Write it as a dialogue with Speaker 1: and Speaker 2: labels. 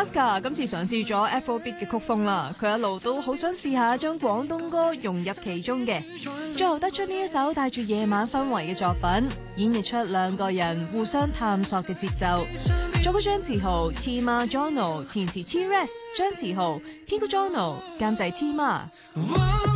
Speaker 1: Aska 今次嘗試咗 Afrobeat 嘅曲風啦，佢一路都好想試下將廣東歌融入其中嘅，最後得出呢一首帶住夜晚氛圍嘅作品，演繹出兩個人互相探索嘅節奏。作曲張志豪 Tima Jono， 填詞 T-Rex 張志豪，編曲 Jono， 監製 Tima。